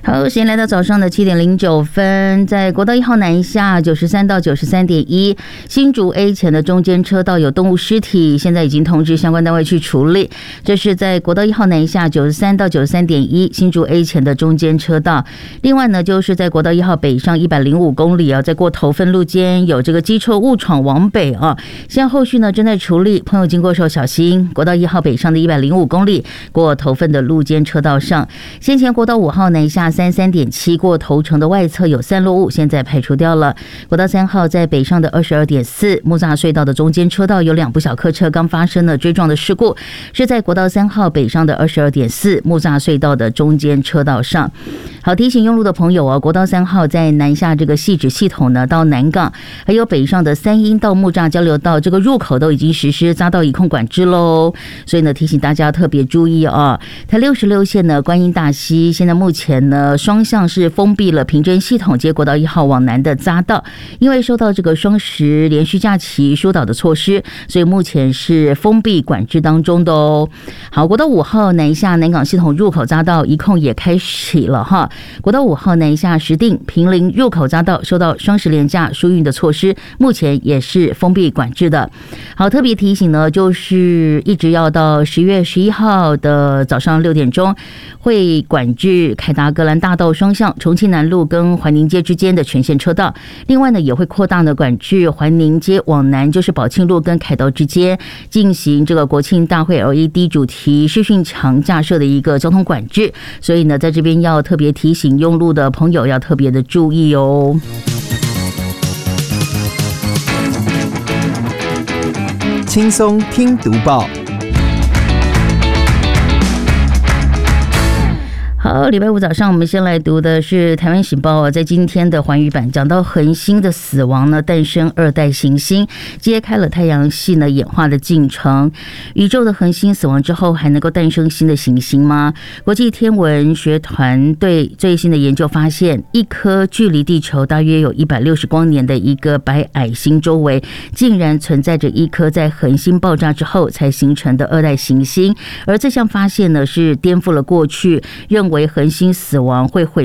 好，时间来到早上的7:09，在国道1号南下93到93.1新竹 A 前的中间车道有动物尸体，现在已经通知相关单位去处理。这是在国道1号南下93到93.1新竹 A 前的中间车道。另外呢，就是在国道1号北上105公里啊，在过头份路间有这个机车误闯往北啊，现在后续呢正在处理，朋友经过时候小心。国道1号北上的105公里过头份的路间车道上，先前国道5号南下33.7过头城的外侧有散落物，现在排除掉了。国道3号在北上的22.4木栅隧道的中间车道有2部小客车刚发生了追撞的事故，是在国道3号北上的22.4木栅隧道的中间车道上。好，提醒用路的朋友哦，国道3号在南下这个汐止系统呢，到南港，还有北上的三鶯到木栅交流道这个入口都已经实施匝道移控管制喽，所以呢提醒大家特别注意哦。台66线呢，观音大溪现在目前呢双向是封闭了平镇系统接国道1号往南的匝道，因为受到这个双十连续假期疏导的措施，所以目前是封闭管制当中的哦。好，国道5号南下南港系统入口匝道移控也开启了哈。国道5号南下石碇坪林入口匝道受到双十连假疏运的措施，目前也是封闭管制的。好，特别提醒呢，就是一直要到10月11号的早上6点钟，会管制凯达格兰大道双向重庆南路跟环宁街之间的全线车道。另外呢，也会扩大呢管制环宁街往南，就是宝庆路跟凯道之间进行这个国庆大会 LED 主题视讯墙架设的一个交通管制。所以呢，在这边要特别提醒用路的朋友要特别的注意哦。 轻松听读报。 好，礼拜五早上我们先来读的是台湾醒报，在今天的寰宇版讲到恒星的死亡呢，诞生2代行星，揭开了太阳系呢演化的进程。宇宙的恒星死亡之后还能够诞生新的行星吗？国际天文学团队最新的研究发现，一颗距离地球大约有160光年的一个白矮星周围，竟然存在着一颗在恒星爆炸之后才形成的2代行星。而这项发现呢，是颠覆了过去认为恒星死亡会毁